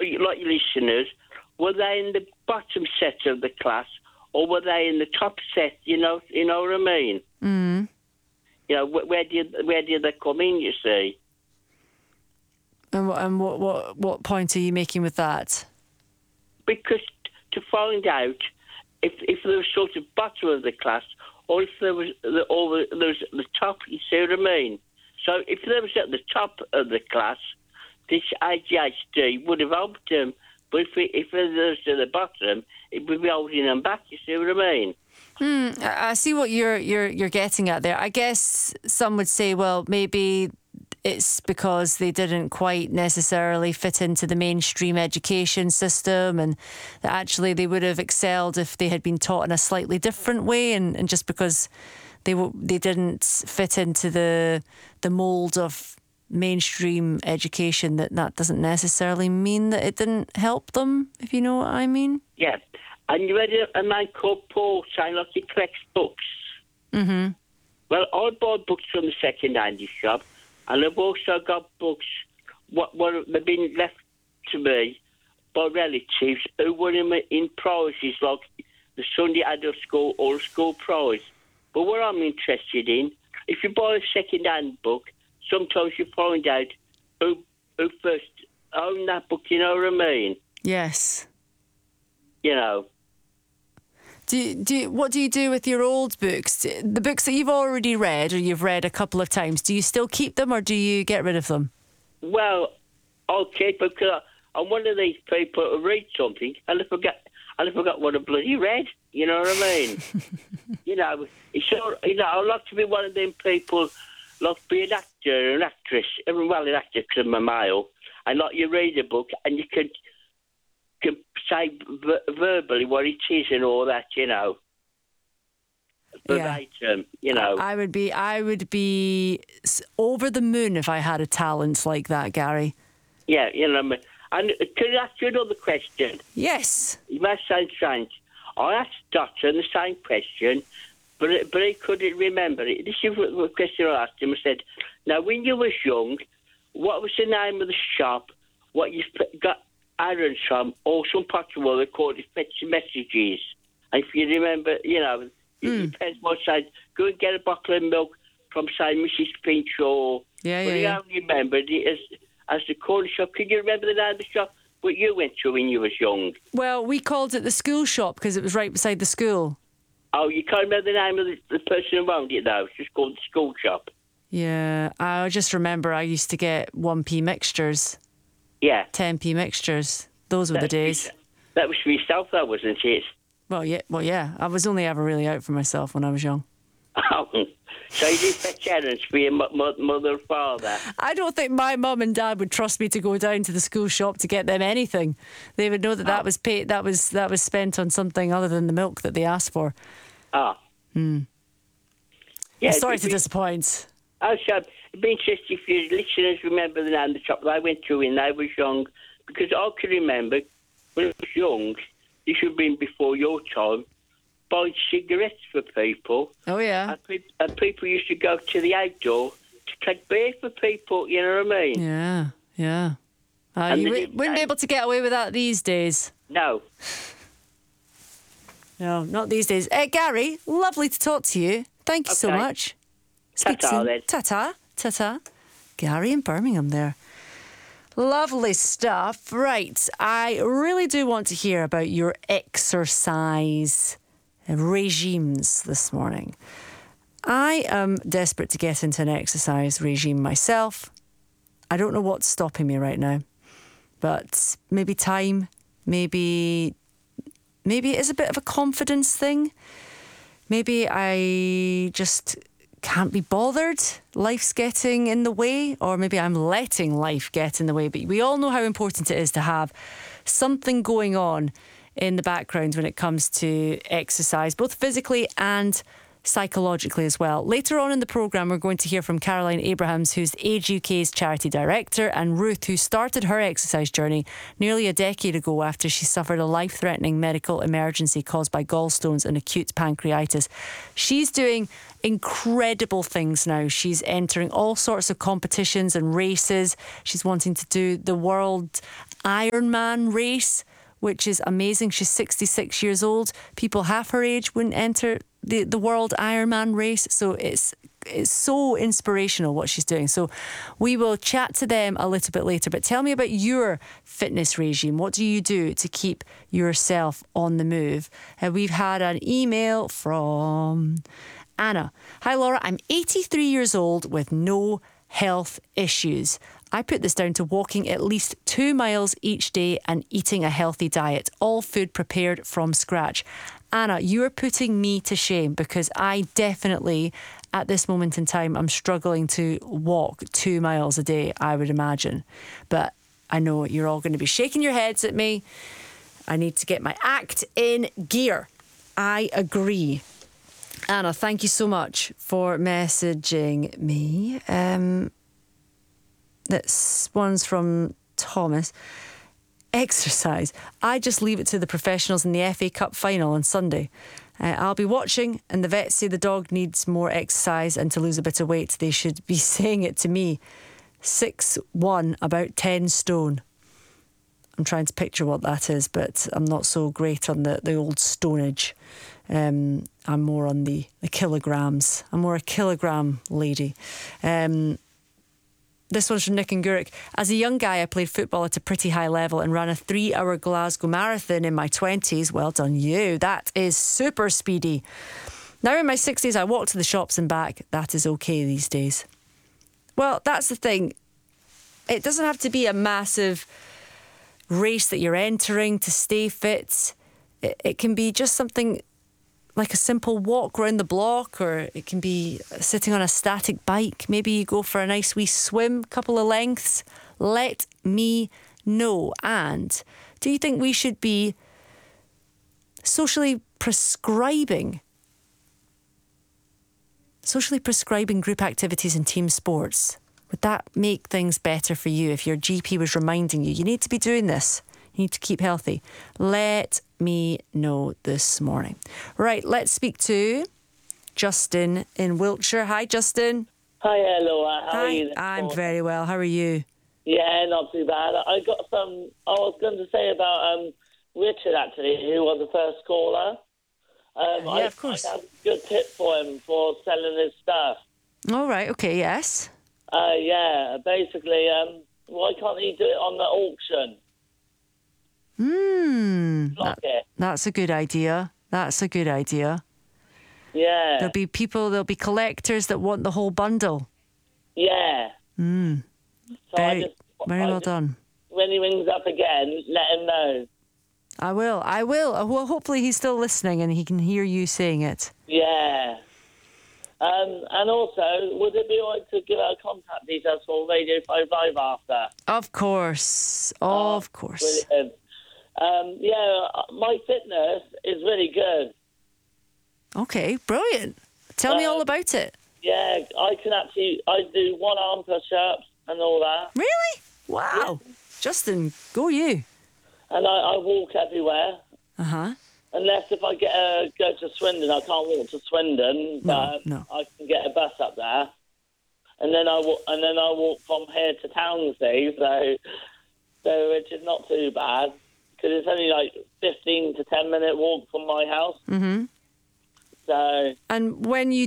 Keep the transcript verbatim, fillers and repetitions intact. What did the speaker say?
like your listeners, were they in the bottom set of the class or were they in the top set? You know, you know what I mean? Mm. You know, wh- where did where did they come in? You see. And what and what what what point are you making with that? Because to find out if if there was sort of bottom of the class or if there was the or there was at the top, you see what I mean? So if there was at the top of the class, this A D H D would have helped them. But if it, if it was at the bottom, it would be holding them back. You see what I mean? Hmm. I I see what you're you're you're getting at there. I guess some would say, well, maybe it's because they didn't quite necessarily fit into the mainstream education system, and that actually they would have excelled if they had been taught in a slightly different way, and, and just because they w- they didn't fit into the the mould of mainstream education, that that doesn't necessarily mean that it didn't help them, if you know what I mean. Yeah. And you read a, a man called Paul saying like he collects books. Mm-hmm. Well, I buy books from the second-hand shop, and I've also got books what what have been left to me by relatives who won them in prizes like the Sunday Adult School or School Prize. But what I'm interested in, if you buy a second-hand book, sometimes you find out who who first owned that book. You know what I mean? Yes. You know. Do you, do you, what do you do with your old books? The books that you've already read or you've read a couple of times, do you still keep them or do you get rid of them? Well, I'll keep them because I'm one of these people who read something and I forget and I forgot what I bloody read. You know what I mean? you know, it's all, you know, I like to be one of them people, like be an actor, an actress. Well, an actor because I'm a male. And like you read a book and you can can say ver- verbally what it is and all that, you know. Verbatim, yeah. you know. I would be, I would be over the moon if I had a talent like that, Gary. Yeah, you know. And can I ask you another question? Yes. You must sound strange. I asked Dotson the same question, but but he couldn't remember it. This is the question I asked him. I said, "Now, when you was young, what was the name of the shop? What you got?" Aaron from, or some part of the world they call it fetch messages. And if you remember, you know, mm. it depends what side. Go and get a bottle of milk from, say, Missus Finch or... Yeah, but yeah, yeah. I only remembered it as, as the corner shop. Can you remember the name of the shop what you went to when you was young? Well, we called it the school shop because it was right beside the school. Oh, you can't remember the name of the, the person who owned it, though? It's just called the school shop. Yeah, I just remember I used to get one p mixtures. Yeah. ten p mixtures. Those were That's the days. For, that was for yourself, though, wasn't it? Well, yeah. Well, yeah. I was only ever really out for myself when I was young. Oh, so you did fetch errands for your m- m- mother and father? I don't think my mum and dad would trust me to go down to the school shop to get them anything. They would know that that oh. was paid. That was that was spent on something other than the milk that they asked for. Ah. Hmm. Yeah. I'm sorry to be, disappoint. Oh, so it'd be interesting if your listeners remember the name of the shop they went to when they was young, because I can remember when I was young, this would have been before your time, buying cigarettes for people. Oh, yeah. And, pe- and people used to go to the outdoor to take beer for people, you know what I mean? Yeah, yeah. Uh, you w- wouldn't be able to get away with that these days. No. No, not these days. Uh, Gary, lovely to talk to you. Thank you okay. so much. Speak Ta-ta soon. then. Ta-ta. Ta-ta. Gary in Birmingham there. Lovely stuff. Right. I really do want to hear about your exercise regimes this morning. I am desperate to get into an exercise regime myself. I don't know what's stopping me right now, but maybe time, maybe maybe it is a bit of a confidence thing. Maybe I just can't be bothered. Life's getting in the way, or maybe I'm letting life get in the way. But we all know how important it is to have something going on in the background when it comes to exercise, both physically and psychologically as well. Later on in the programme, we're going to hear from Caroline Abrahams, who's Age U K's charity director, and Ruth, who started her exercise journey nearly a decade ago after she suffered a life-threatening medical emergency caused by gallstones and acute pancreatitis. She's doing incredible things now. She's entering all sorts of competitions and races. She's wanting to do the World Ironman race, which is amazing. She's sixty-six years old. People half her age wouldn't enter the, the World Ironman race. So it's it's so inspirational what she's doing. So we will chat to them a little bit later. But tell me about your fitness regime. What do you do to keep yourself on the move? Uh, we've had an email from Anna. Hi, Laura. I'm eighty-three years old with no health issues. I put this down to walking at least two miles each day and eating a healthy diet, all food prepared from scratch. Anna, you are putting me to shame because I definitely, at this moment in time, I'm struggling to walk two miles a day, I would imagine. But I know you're all going to be shaking your heads at me. I need to get my act in gear. I agree. Anna, thank you so much for messaging me. Um... This one's from Thomas. Exercise. I just leave it to the professionals in the F A Cup final on Sunday. Uh, I'll be watching, and the vets say the dog needs more exercise and to lose a bit of weight. They should be saying it to me. six one, about ten stone. I'm trying to picture what that is, but I'm not so great on the, the old stonage. Um, I'm more on the, the kilograms. I'm more a kilogram lady. Um... This one's from Nick and Guruk. As a young guy, I played football at a pretty high level and ran a three-hour Glasgow marathon in my twenties. Well done you. That is super speedy. Now in my sixties, I walk to the shops and back. That is okay these days. Well, that's the thing. It doesn't have to be a massive race that you're entering to stay fit. It, it can be just something like a simple walk around the block, or it can be sitting on a static bike. Maybe you go for a nice wee swim, couple of lengths. Let me know. And do you think we should be socially prescribing socially prescribing group activities and team sports? Would that make things better for you if your G P was reminding you, you need to be doing this? You need to keep healthy. Let me know this morning. Right, let's speak to Justin in Wiltshire. Hi, Justin. Hi, hello. How Hi, are you? This I'm morning? very well. How are you? Yeah, not too bad. I got some. I was going to say about um, Richard actually, who was the first caller. Um, Yeah, I, of course. I have a good tip for him for selling his stuff. All right. Okay. Yes. Uh, yeah, basically, um, why can't he do it on the auction? Hmm. Block That, it. that's a good idea. That's a good idea. Yeah. There'll be people, there'll be collectors that want the whole bundle. Yeah. Hmm. So Very, I just, very I well just, done. When he rings up again, let him know. I will. I will. Uh, Well, hopefully he's still listening and he can hear you saying it. Yeah. Um, and also, would it be all right to give out contact details for Radio five Live after? Of course. Of course. Brilliant. Um, yeah, my fitness is really good. Okay, brilliant. Tell me Uh, all about it. Yeah, I can actually, I do one arm push-ups and all that. Really? Wow. Justin, go you. And I, I walk everywhere. Uh-huh. Unless if I get a, go to Swindon, I can't walk to Swindon, but no. I can get a bus up there. And then I walk, and then I walk from here to Townsley, so, so which is not too bad. Because it's only like fifteen to ten minute walk from my house. Mm-hmm. So And when you